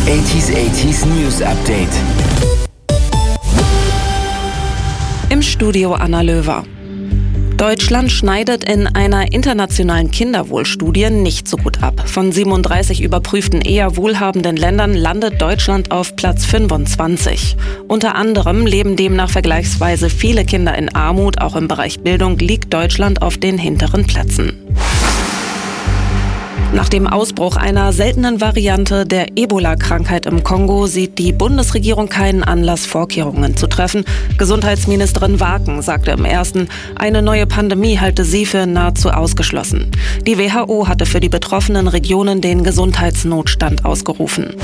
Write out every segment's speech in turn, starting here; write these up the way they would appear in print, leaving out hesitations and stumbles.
80s News Update. Im Studio Anna Löwer. Deutschland schneidet in einer internationalen Kinderwohlstudie nicht so gut ab. Von 37 überprüften eher wohlhabenden Ländern landet Deutschland auf Platz 25. Unter anderem leben demnach vergleichsweise viele Kinder in Armut. Auch im Bereich Bildung liegt Deutschland auf den hinteren Plätzen. Nach dem Ausbruch einer seltenen Variante der Ebola-Krankheit im Kongo sieht die Bundesregierung keinen Anlass, Vorkehrungen zu treffen. Gesundheitsministerin Waken sagte im Ersten, eine neue Pandemie halte sie für nahezu ausgeschlossen. Die WHO hatte für die betroffenen Regionen den Gesundheitsnotstand ausgerufen.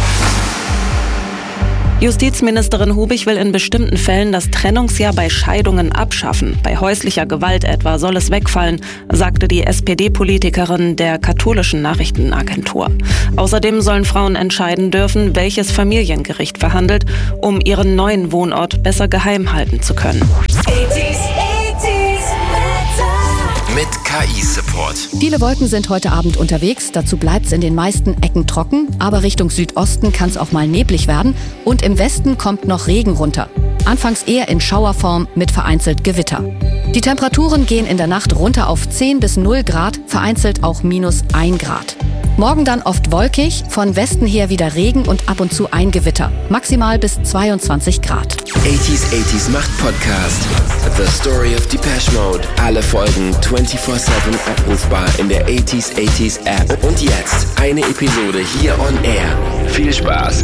Justizministerin Hubig will in bestimmten Fällen das Trennungsjahr bei Scheidungen abschaffen. Bei häuslicher Gewalt etwa soll es wegfallen, sagte die SPD-Politikerin der katholischen Nachrichtenagentur. Außerdem sollen Frauen entscheiden dürfen, welches Familiengericht verhandelt, um ihren neuen Wohnort besser geheim halten zu können. Mit KI-Support. Viele Wolken sind heute Abend unterwegs, dazu bleibt es in den meisten Ecken trocken, aber Richtung Südosten kann es auch mal neblig werden und im Westen kommt noch Regen runter. Anfangs eher in Schauerform mit vereinzelt Gewitter. Die Temperaturen gehen in der Nacht runter auf 10 bis 0 Grad, vereinzelt auch -1 Grad. Morgen dann oft wolkig, von Westen her wieder Regen und ab und zu ein Gewitter. Maximal bis 22 Grad. 80s Macht Podcast. The Story of Depeche Mode. Alle Folgen 24/7 abrufbar in der 80s App. Und jetzt eine Episode hier on Air. Viel Spaß.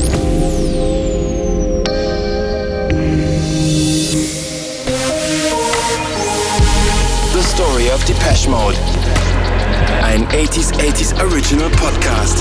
The Story of Depeche Mode. Ein 80s Original Podcast.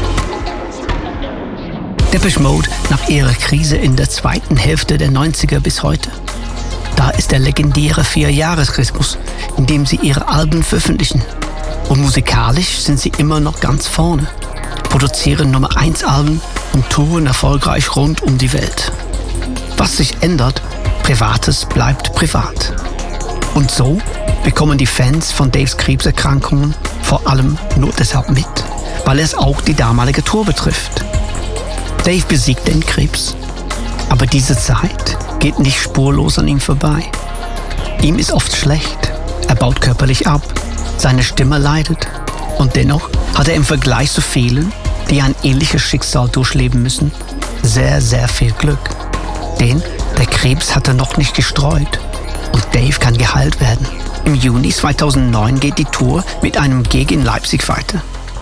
Depeche Mode nach ihrer Krise in der zweiten Hälfte der 90er bis heute. Da ist der legendäre 4-Jahres-Rhythmus, in dem sie ihre Alben veröffentlichen. Und musikalisch sind sie immer noch ganz vorne, produzieren Nummer-1-Alben und touren erfolgreich rund um die Welt. Was sich ändert, Privates bleibt privat. Und so bekommen die Fans von Daves Krebserkrankungen vor allem nur deshalb mit, weil es auch die damalige Tour betrifft. Dave besiegt den Krebs, aber diese Zeit geht nicht spurlos an ihm vorbei. Ihm ist oft schlecht, er baut körperlich ab, seine Stimme leidet und dennoch hat er im Vergleich zu vielen, die ein ähnliches Schicksal durchleben müssen, sehr, sehr viel Glück. Denn der Krebs hat er noch nicht gestreut und Dave kann geheilt werden. Im Juni 2009 geht die Tour mit einem Gig in Leipzig weiter.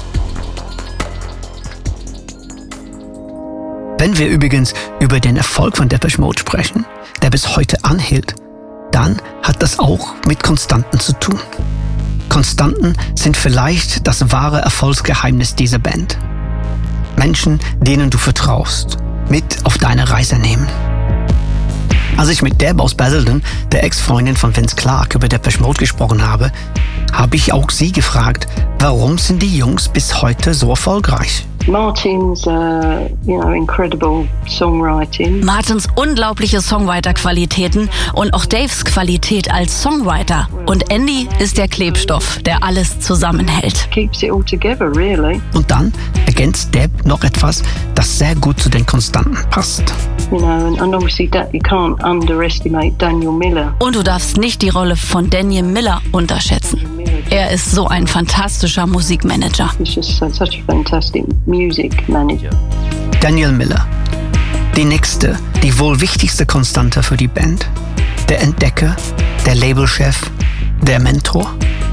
Wenn wir übrigens über den Erfolg von Depeche Mode sprechen, der bis heute anhält, dann hat das auch mit Konstanten zu tun. Konstanten sind vielleicht das wahre Erfolgsgeheimnis dieser Band. Menschen, denen du vertraust, mit auf deine Reise nehmen. Als ich mit Deb aus Basildon, der Ex-Freundin von Vince Clarke, über Depeche Mode gesprochen habe, habe ich auch sie gefragt, warum sind die Jungs bis heute so erfolgreich? Martin's, incredible songwriting. Martins unglaubliche Songwriter-Qualitäten und auch Daves Qualität als Songwriter. Und Andy ist der Klebstoff, der alles zusammenhält. Keeps it all together, really. Und dann ergänzt Deb noch etwas, das sehr gut zu den Konstanten passt. And obviously you can't underestimate Daniel Miller. Und du darfst nicht die Rolle von Daniel Miller unterschätzen. Er ist so ein fantastischer Musikmanager. He's just such a fantastic music manager. Daniel Miller. Die nächste, die wohl wichtigste Konstante für die Band. Der Entdecker, der Labelchef, der Mentor.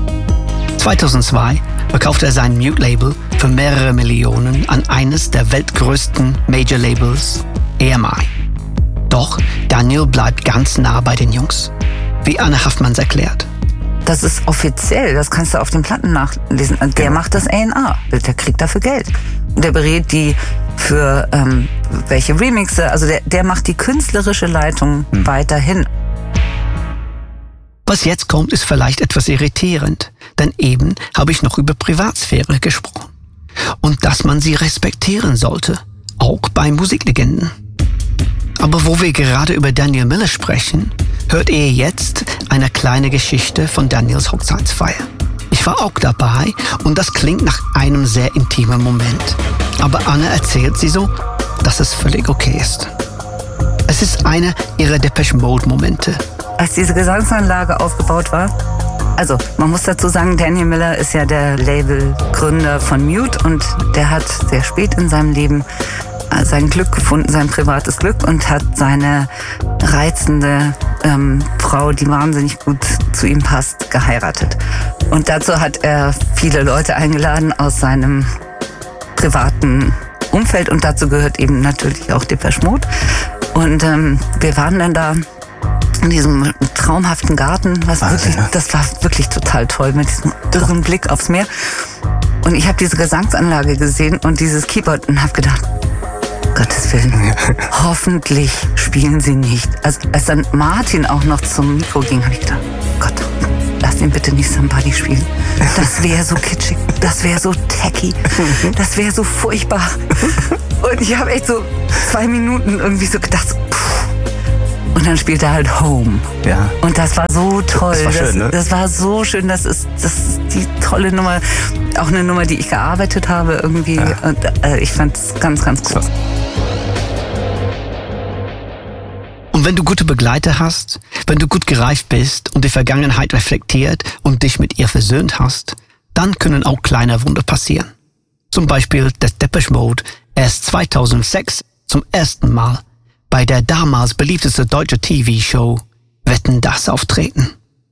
2002 verkaufte er sein Mute-Label für mehrere Millionen an eines der weltgrößten Major-Labels, EMI. Doch Daniel bleibt ganz nah bei den Jungs, wie Anne Haffmanns erklärt. Das ist offiziell, das kannst du auf den Platten nachlesen. Der macht das A&R, der kriegt dafür Geld. Der berät die für welche Remixe, also der macht die künstlerische Leitung weiterhin. Was jetzt kommt, ist vielleicht etwas irritierend, denn eben habe ich noch über Privatsphäre gesprochen. Und dass man sie respektieren sollte, auch bei Musiklegenden. Aber wo wir gerade über Daniel Miller sprechen, hört ihr jetzt eine kleine Geschichte von Daniels Hochzeitsfeier. Ich war auch dabei und das klingt nach einem sehr intimen Moment. Aber Anne erzählt sie so, dass es völlig okay ist. Es ist einer ihrer Depeche Mode-Momente. Als diese Gesangsanlage aufgebaut war, also man muss dazu sagen, Daniel Miller ist ja der Labelgründer von Mute und der hat sehr spät in seinem Leben sein Glück gefunden, sein privates Glück und hat seine reizende Frau, die wahnsinnig gut zu ihm passt, geheiratet. Und dazu hat er viele Leute eingeladen aus seinem privaten Umfeld und dazu gehört eben natürlich auch Depeche Mode. Und wir waren dann da in diesem traumhaften Garten, das war wirklich total toll mit diesem irren Blick aufs Meer. Und ich habe diese Gesangsanlage gesehen und dieses Keyboard und habe gedacht, Gottes Willen, hoffentlich spielen sie nicht. Also, als dann Martin auch noch zum Mikro ging, habe ich gedacht, Gott, lass ihn bitte nicht Somebody spielen. Das wäre so kitschig, das wäre so tacky, das wäre so furchtbar. Und ich habe echt so 2 Minuten irgendwie so gedacht, und dann spielt er halt Home. Ja. Und das war so toll. Das war schön, ne? Das war so schön. Das ist die tolle Nummer. Auch eine Nummer, die ich gearbeitet habe irgendwie. Ja. Und ich fand es ganz, ganz cool. Und wenn du gute Begleiter hast, wenn du gut gereift bist und die Vergangenheit reflektiert und dich mit ihr versöhnt hast, dann können auch kleine Wunder passieren. Zum Beispiel, dass Depeche Mode erst 2006 zum ersten Mal bei der damals beliebtesten deutschen TV-Show Wetten, dass auftreten.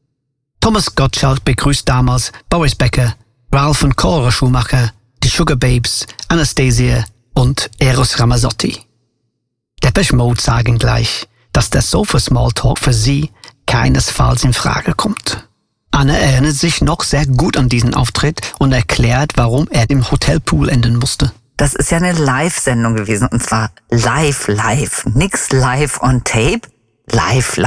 Thomas Gottschalk begrüßt damals Boris Becker, Ralph und Cora Schumacher, die Sugar Babes, Anastasia und Eros Ramazzotti. Depeche Mode sagen gleich, dass der Sofa-Smalltalk für sie keinesfalls in Frage kommt. Anna erinnert sich noch sehr gut an diesen Auftritt und erklärt, warum er im Hotelpool enden musste. Das ist ja eine Live-Sendung gewesen und zwar live. Nix live on tape, live.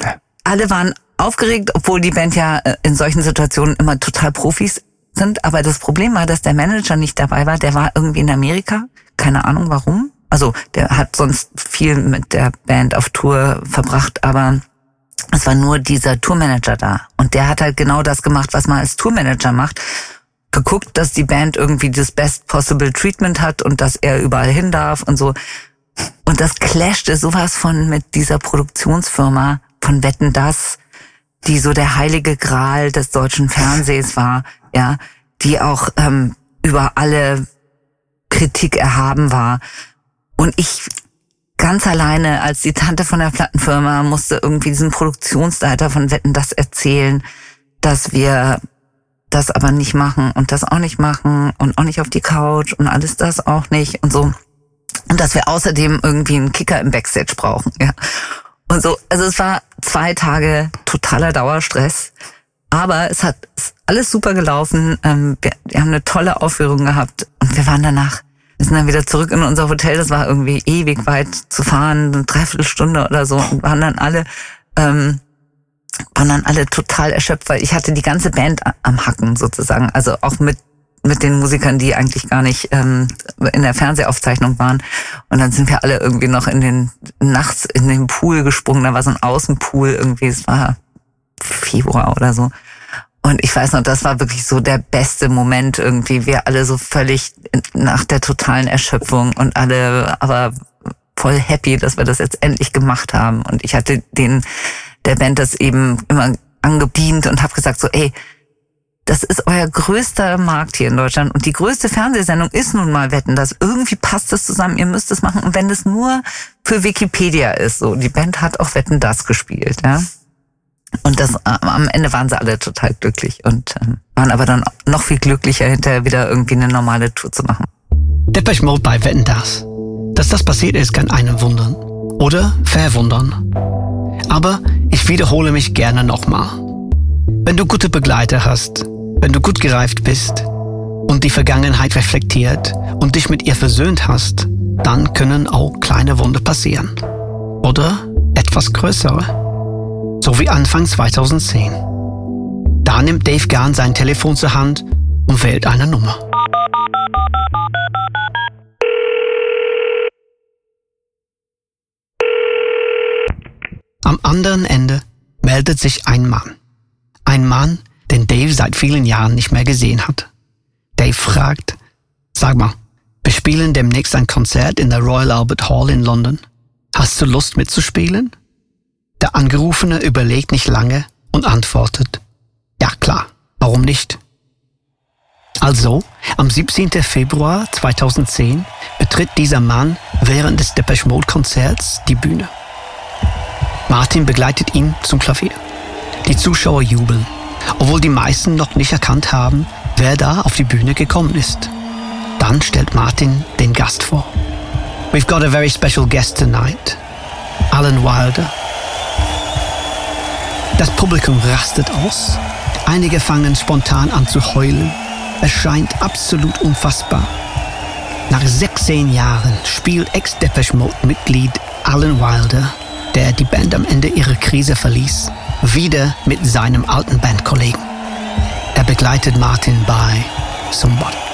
Alle waren aufgeregt, obwohl die Band ja in solchen Situationen immer total Profis sind. Aber das Problem war, dass der Manager nicht dabei war. Der war irgendwie in Amerika. Keine Ahnung warum. Also der hat sonst viel mit der Band auf Tour verbracht, aber es war nur dieser Tourmanager da. Und der hat halt genau das gemacht, was man als Tourmanager macht. Geguckt, dass die Band irgendwie das Best Possible Treatment hat und dass er überall hin darf und so. Und das clashte sowas von mit dieser Produktionsfirma von Wetten, dass, die so der heilige Gral des deutschen Fernsehs war, ja, die auch über alle Kritik erhaben war. Und ich ganz alleine als die Tante von der Plattenfirma musste irgendwie diesem Produktionsleiter von Wetten, dass erzählen, dass wir das aber nicht machen und das auch nicht machen und auch nicht auf die Couch und alles das auch nicht und so. Und dass wir außerdem irgendwie einen Kicker im Backstage brauchen, ja. Und so, also es war 2 Tage totaler Dauerstress, aber ist alles super gelaufen. Wir haben eine tolle Aufführung gehabt und wir sind dann wieder zurück in unser Hotel. Das war irgendwie ewig weit zu fahren, eine Dreiviertelstunde oder so und waren dann alle total erschöpft, weil ich hatte die ganze Band am Hacken sozusagen, also auch mit den Musikern, die eigentlich gar nicht in der Fernsehaufzeichnung waren. Und dann sind wir alle irgendwie noch nachts in den Pool gesprungen, da war so ein Außenpool irgendwie, es war Februar oder so. Und ich weiß noch, das war wirklich so der beste Moment irgendwie, wir alle so völlig nach der totalen Erschöpfung und alle aber voll happy, dass wir das jetzt endlich gemacht haben. Und ich hatte der Band das eben immer angebeamt und habe gesagt so, ey, das ist euer größter Markt hier in Deutschland und die größte Fernsehsendung ist nun mal Wetten, dass irgendwie passt das zusammen, ihr müsst es machen und wenn das nur für Wikipedia ist, so, die Band hat auch Wetten, dass gespielt, ja. Und am Ende waren sie alle total glücklich und waren aber dann noch viel glücklicher, hinterher wieder irgendwie eine normale Tour zu machen. Depeche Mode bei Wetten, dass. Dass das passiert ist, kann einen wundern. Oder verwundern. Aber ich wiederhole mich gerne nochmal. Wenn du gute Begleiter hast, wenn du gut gereift bist und die Vergangenheit reflektiert und dich mit ihr versöhnt hast, dann können auch kleine Wunder passieren. Oder etwas größere. So wie Anfang 2010. Da nimmt Dave Gahan sein Telefon zur Hand und wählt eine Nummer. Am anderen Ende meldet sich ein Mann. Ein Mann, den Dave seit vielen Jahren nicht mehr gesehen hat. Dave fragt, sag mal, Wir spielen demnächst ein Konzert in der Royal Albert Hall in London. Hast du Lust mitzuspielen? Der Angerufene überlegt nicht lange und antwortet, ja klar, warum nicht? Also, am 17. Februar 2010 betritt dieser Mann während des Depeche Mode Konzerts die Bühne. Martin begleitet ihn zum Klavier. Die Zuschauer jubeln, obwohl die meisten noch nicht erkannt haben, wer da auf die Bühne gekommen ist. Dann stellt Martin den Gast vor. We've got a very special guest tonight, Alan Wilder. Das Publikum rastet aus. Einige fangen spontan an zu heulen. Es scheint absolut unfassbar. Nach 16 Jahren spielt Ex-Depeche Mode-Mitglied Alan Wilder, der die Band am Ende ihrer Krise verließ, wieder mit seinem alten Bandkollegen. Er begleitet Martin bei Somebody.